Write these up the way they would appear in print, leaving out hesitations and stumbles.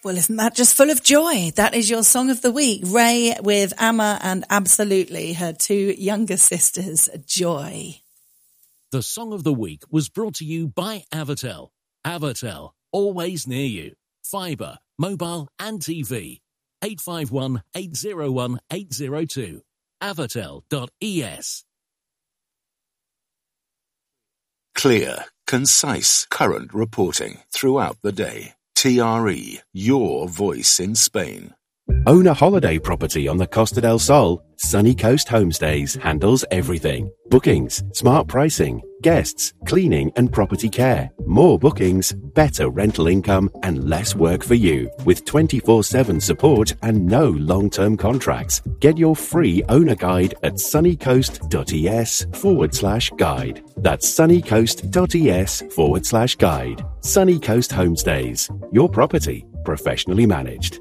Well, isn't that just full of joy? That is your song of the week. Ray with Amma and Absolutely, her two younger sisters, Joy. The song of the week was brought to you by Avatel. Avatel, always near you. Fibre, mobile and TV. 851 801 802. Avatel.es. Clear, concise, current reporting throughout the day. TRE, your voice in Spain. Own a holiday property on the Costa del Sol? Sunny Coast Homestays handles everything. Bookings, smart pricing, guests, cleaning and property care. More bookings, better rental income and less work for you. With 24/7 support and no long-term contracts. Get your free owner guide at sunnycoast.es/guide. That's sunnycoast.es/guide. Sunny Coast Homestays. Your property, professionally managed.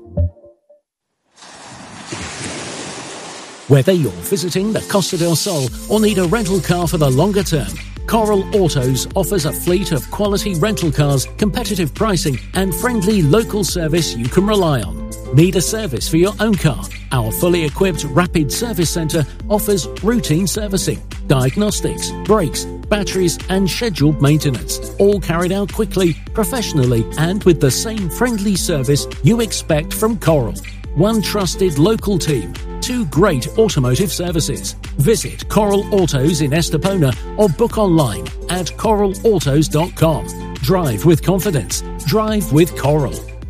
Whether you're visiting the Costa del Sol or need a rental car for the longer term, Coral Autos offers a fleet of quality rental cars, competitive pricing and friendly local service you can rely on. Need a service for your own car? Our fully equipped rapid service centre offers routine servicing, diagnostics, brakes, batteries and scheduled maintenance, all carried out quickly, professionally and with the same friendly service you expect from Coral. One trusted local team, two great automotive services. Visit Coral Autos in Estepona or book online at coralautos.com. Drive with confidence. Drive with Coral.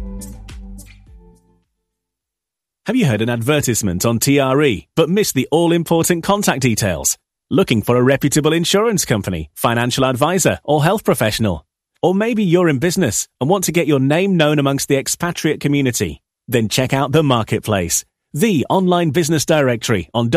Have you heard an advertisement on TRE but missed the all-important contact details? Looking for a reputable insurance company, financial advisor or health professional? Or maybe you're in business and want to get your name known amongst the expatriate community? Then check out The Marketplace, the online business directory on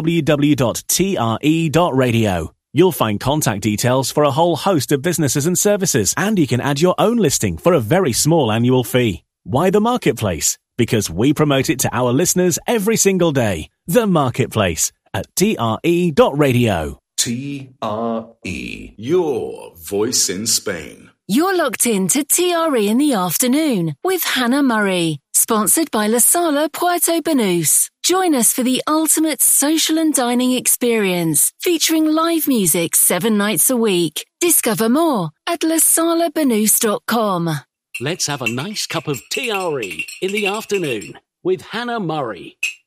www.tre.radio. You'll find contact details for a whole host of businesses and services, and you can add your own listing for a very small annual fee. Why The Marketplace? Because we promote it to our listeners every single day. The Marketplace at tre.radio. TRE, your voice in Spain. You're locked in to TRE in the afternoon with Hannah Murray, sponsored by La Sala Puerto Banús. Join us for the ultimate social and dining experience, featuring live music 7 nights a week. Discover more at lasalabanús.com. Let's have a nice cup of TRE in the afternoon with Hannah Murray.